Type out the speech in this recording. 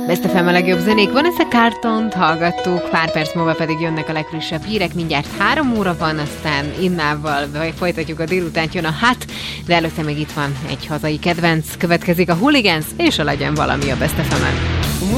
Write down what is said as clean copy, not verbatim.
Best FM a legjobb zenék. Vanessa Carltont hallgattuk, pár perc múlva pedig jönnek a legfrissebb hírek. Mindjárt 3 óra van, aztán Innával folytatjuk a délutánt, jön a Hát, de előtte még itt van egy hazai kedvenc. Következik a Hooligans, és a Legyen valami a Best FM-en.